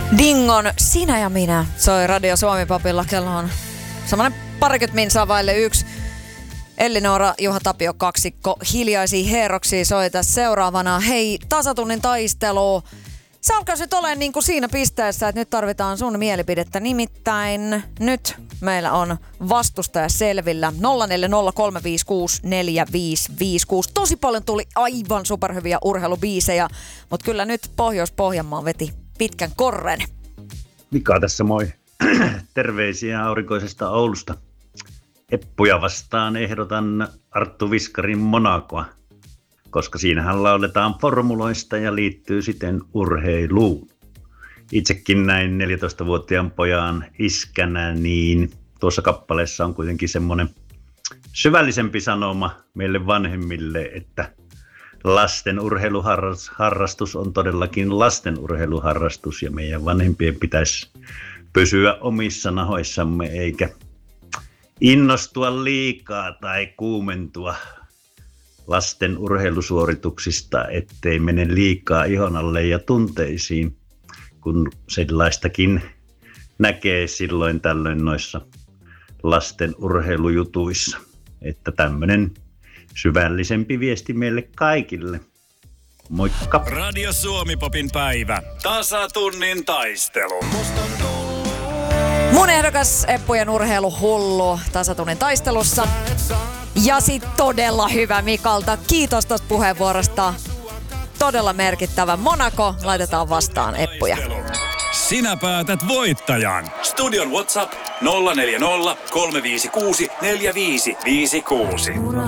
Dingon Sinä ja minä soi Radio Suomi-papilla. Kello on semmoinen 20 minsaa vaille 1. Elli-Noora, Juha Tapio kaksikko hiljaisia herroksia soita seuraavana. Hei, tasatunnin taistelu. Se alkaisi nyt olemaan niin kuin siinä pisteessä, että nyt tarvitaan sun mielipidettä. Nimittäin nyt meillä on vastustaja selvillä. 0403564556. Tosi paljon tuli aivan superhyviä urheilubiisejä, mutta kyllä nyt Pohjois-Pohjanmaa veti pitkän korren. Mika tässä moi. Terveisiä aurinkoisesta Oulusta. Eppuja vastaan ehdotan Arttu Viskarin Monacoa, koska siinähän lauletaan formuloista ja liittyy siten urheiluun. Itsekin näin 14-vuotiaan pojan iskänä, niin tuossa kappaleessa on kuitenkin semmoinen syvällisempi sanoma meille vanhemmille, että lasten urheiluharrastus on todellakin lasten urheiluharrastus ja meidän vanhempien pitäisi pysyä omissa nahoissamme eikä innostua liikaa tai kuumentua lasten urheilusuorituksista, ettei mene liikaa ihon alle ja tunteisiin, kun sellaistakin näkee silloin tällöin noissa lasten urheilujutuissa. Että tämmöinen syvällisempi viesti meille kaikille. Moikka! Radio Suomi-popin päivä. Tasatunnin taistelu. Mun ehdokas Eppujen urheiluhullu tasatunnin taistelussa. Ja sit todella hyvä Mikalta. Kiitos tosta puheenvuorosta. Todella merkittävä. Monaco laitetaan vastaan Eppuja. Sinä päätät voittajan. Studion WhatsApp 040 356 4556.